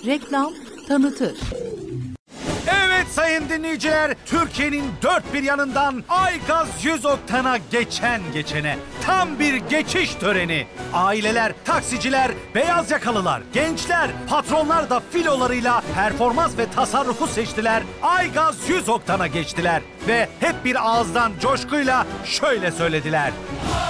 reklam, tanıtır. Evet sayın dinleyiciler, Türkiye'nin dört bir yanından Aygaz 100 oktana geçene tam bir geçiş töreni. Aileler, taksiciler, beyaz yakalılar, gençler, patronlar da filolarıyla performans ve tasarrufu seçtiler. Aygaz 100 oktana geçtiler ve hep bir ağızdan coşkuyla şöyle söylediler: